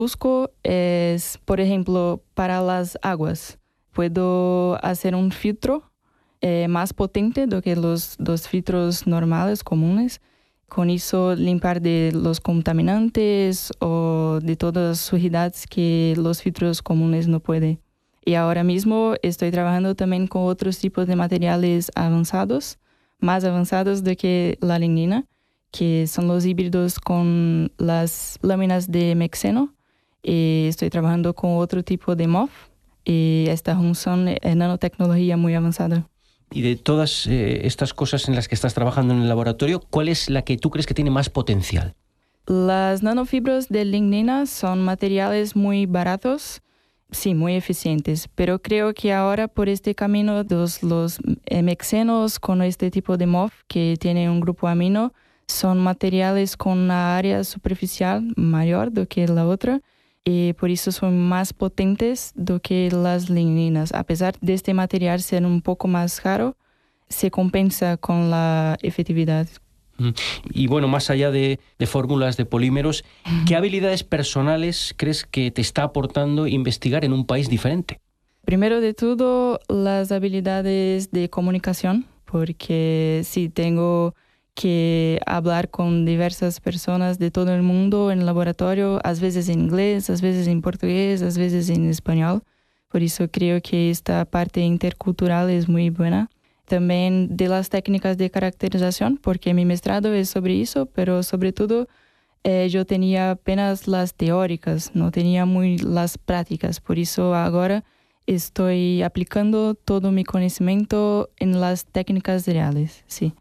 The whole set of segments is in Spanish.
Busco es, por ejemplo, para las aguas. Puedo hacer un filtro más potente do que los filtros normales, comunes. Con eso limpiar de los contaminantes o de todas las suciedades que los filtros comunes no pueden. Y ahora mismo estoy trabajando también con otros tipos de materiales avanzados, más avanzados do que la lignina, que son los híbridos con las láminas de mexeno. Y estoy trabajando con otro tipo de MOF y esta junción es nanotecnología muy avanzada. Y de todas estas cosas en las que estás trabajando en el laboratorio, ¿cuál es la que tú crees que tiene más potencial? Las nanofibras de lignina son materiales muy baratos, sí, muy eficientes, pero creo que ahora por este camino los mexenos con este tipo de MOF que tiene un grupo amino son materiales con una área superficial mayor do que la otra y por eso son más potentes do que las ligninas. A pesar de este material ser un poco más caro, se compensa con la efectividad. Y bueno, más allá de fórmulas de polímeros, ¿qué habilidades personales crees que te está aportando investigar en un país diferente? Primero de todo, las habilidades de comunicación, porque sí tengo que hablar con diversas personas de todo el mundo en el laboratorio, a veces en inglés, a veces en portugués, a veces en español. Por eso creo que esta parte intercultural es muy buena. También de las técnicas de caracterización, porque mi maestrado es sobre eso, pero sobre todo yo tenía apenas las teóricas, no tenía muy las prácticas. Por eso ahora estoy aplicando todo mi conocimiento en las técnicas reales, sí.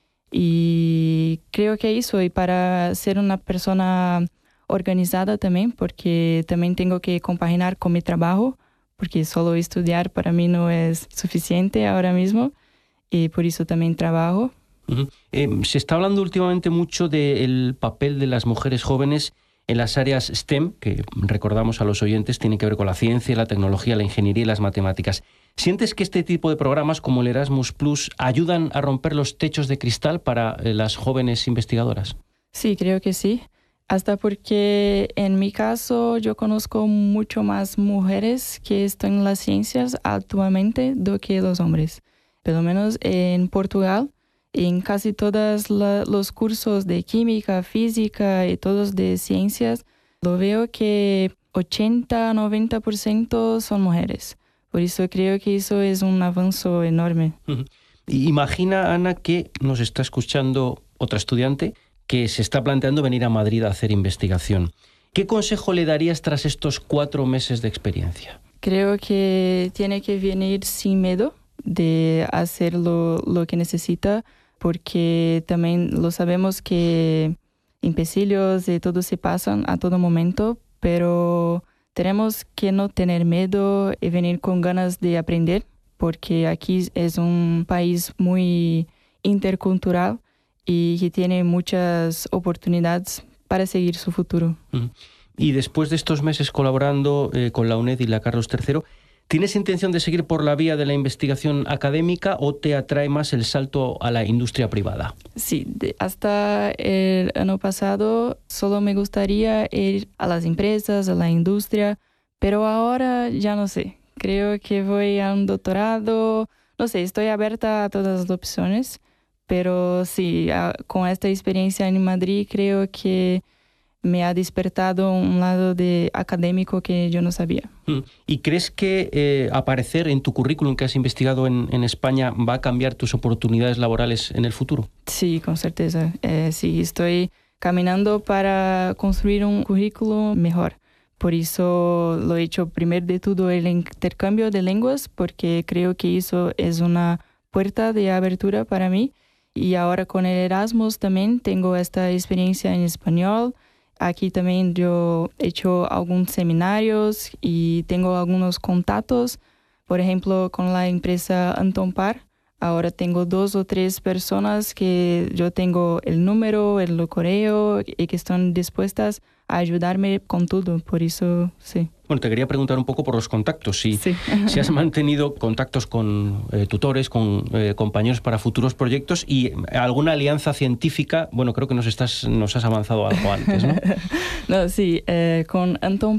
Y creo que eso, y para ser una persona organizada también, porque también tengo que compaginar con mi trabajo, porque solo estudiar para mí no es suficiente ahora mismo, y por eso también trabajo. Se está hablando últimamente mucho del papel de las mujeres jóvenes en las áreas STEM, que recordamos a los oyentes, tienen que ver con la ciencia, la tecnología, la ingeniería y las matemáticas. ¿Sientes que este tipo de programas como el Erasmus Plus ayudan a romper los techos de cristal para las jóvenes investigadoras? Sí, creo que sí. Hasta porque en mi caso yo conozco mucho más mujeres que están en las ciencias actualmente do que los hombres. Por lo menos en Portugal, en casi todos los cursos de química, física y todos de ciencias, lo veo que 80-90% son mujeres. Por eso creo que eso es un avance enorme. Imagina, Ana, que nos está escuchando otra estudiante que se está planteando venir a Madrid a hacer investigación. ¿Qué consejo le darías tras estos 4 meses de experiencia? Creo que tiene que venir sin miedo de hacer lo que necesita, porque también lo sabemos que empecillos y todo se pasan a todo momento, pero tenemos que no tener miedo y venir con ganas de aprender, porque aquí es un país muy intercultural y que tiene muchas oportunidades para seguir su futuro. Y después de estos meses colaborando con la UNED y la Carlos III, ¿tienes intención de seguir por la vía de la investigación académica o te atrae más el salto a la industria privada? Sí, hasta el año pasado solo me gustaría ir a las empresas, a la industria, pero ahora ya no sé. Creo que voy a un doctorado, no sé, estoy abierta a todas las opciones, pero sí, con esta experiencia en Madrid creo que me ha despertado un lado de académico que yo no sabía. ¿Y crees que aparecer en tu currículum que has investigado en España va a cambiar tus oportunidades laborales en el futuro? Sí, con certeza. Sí, estoy caminando para construir un currículo mejor. Por eso lo he hecho primero de todo el intercambio de lenguas, porque creo que eso es una puerta de abertura para mí. Y ahora con el Erasmus también tengo esta experiencia en español. Aquí también yo he hecho algunos seminarios y tengo algunos contactos, por ejemplo, con la empresa Anton Par. Ahora tengo 2 o 3 personas que yo tengo el número, el correo y que están dispuestas a ayudarme con todo. Por eso, sí. Bueno, te quería preguntar un poco por los contactos. Si has mantenido contactos con tutores, con compañeros para futuros proyectos y alguna alianza científica. Bueno, creo que nos has avanzado algo antes, ¿no? No, sí, con Anton